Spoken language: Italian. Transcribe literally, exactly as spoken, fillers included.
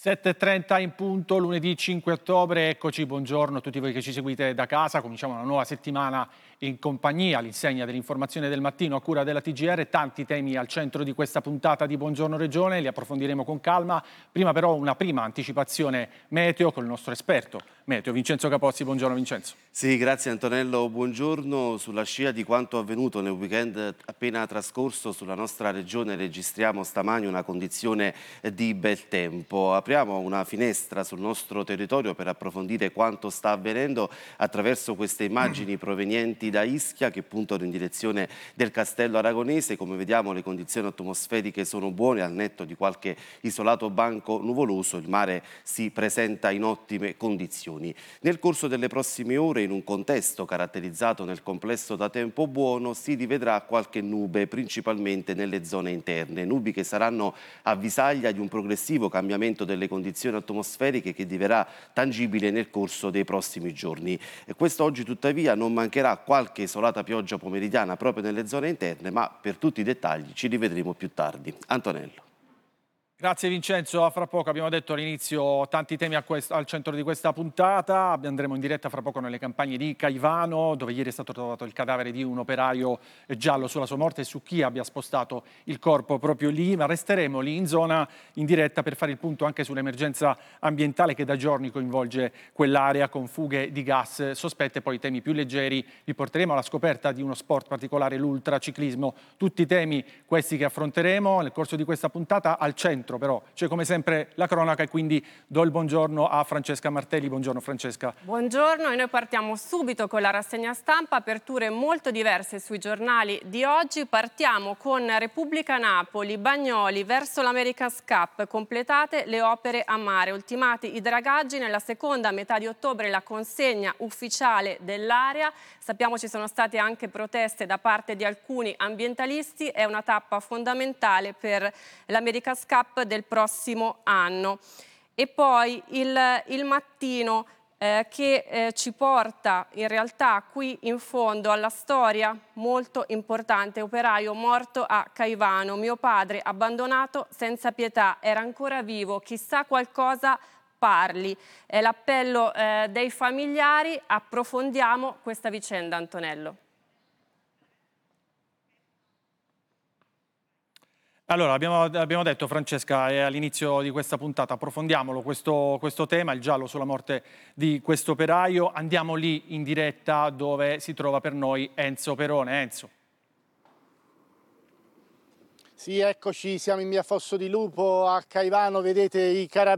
sette e trenta in punto, lunedì cinque ottobre, eccoci, buongiorno a tutti voi che ci seguite da casa. Cominciamo una nuova settimana in compagnia, all'insegna dell'informazione del mattino a cura della T G R. Tanti temi al centro di questa puntata di Buongiorno Regione, li approfondiremo con calma. Prima però una prima anticipazione meteo con il nostro esperto meteo, Vincenzo Capozzi. Buongiorno Vincenzo. Sì, grazie Antonello, buongiorno. Sulla scia di quanto avvenuto nel weekend appena trascorso sulla nostra regione registriamo stamani una condizione di bel tempo. Apriamo una finestra sul nostro territorio per approfondire quanto sta avvenendo attraverso queste immagini provenienti da Ischia che puntano in direzione del Castello Aragonese. Come vediamo le condizioni atmosferiche sono buone, al netto di qualche isolato banco nuvoloso il mare si presenta in ottime condizioni. Nel corso delle prossime ore, in un contesto caratterizzato nel complesso da tempo buono, si rivedrà qualche nube, principalmente nelle zone interne. Nubi che saranno avvisaglia di un progressivo cambiamento delle condizioni atmosferiche che diverrà tangibile nel corso dei prossimi giorni. E quest'oggi, tuttavia, non mancherà qualche isolata pioggia pomeridiana proprio nelle zone interne, ma per tutti i dettagli ci rivedremo più tardi. Antonello. Grazie Vincenzo, a fra poco. Abbiamo detto all'inizio tanti temi al centro di questa puntata. Andremo in diretta fra poco nelle campagne di Caivano, dove ieri è stato trovato il cadavere di un operaio giallo, sulla sua morte e su chi abbia spostato il corpo proprio lì, ma resteremo lì in zona in diretta per fare il punto anche sull'emergenza ambientale che da giorni coinvolge quell'area, con fughe di gas sospette. Poi temi più leggeri vi porteremo alla scoperta di uno sport particolare, l'ultraciclismo. Tutti i temi questi che affronteremo nel corso di questa puntata. Al centro però c'è come sempre la cronaca e quindi do il buongiorno a Francesca Martelli. Buongiorno Francesca. Buongiorno, e noi partiamo subito con la rassegna stampa, aperture molto diverse sui giornali di oggi. Partiamo con Repubblica Napoli, Bagnoli verso l'America's Cup, completate le opere a mare, ultimati i dragaggi, nella seconda metà di ottobre la consegna ufficiale dell'area. Sappiamo ci sono state anche proteste da parte di alcuni ambientalisti, è una tappa fondamentale per l'America's Cup del prossimo anno. E poi il, il mattino eh, che eh, ci porta in realtà qui in fondo alla storia molto importante, operaio morto a Caivano, mio padre abbandonato senza pietà, era ancora vivo, chissà qualcosa parli. È l'appello eh, dei familiari. Approfondiamo questa vicenda, Antonello. Allora, abbiamo, abbiamo detto Francesca eh, all'inizio di questa puntata, approfondiamolo questo, questo tema, il giallo sulla morte di questo operaio. Andiamo lì in diretta dove si trova per noi Enzo Perone. Enzo. Sì, eccoci, siamo in via Fosso di Lupo a Caivano, vedete i carabinieri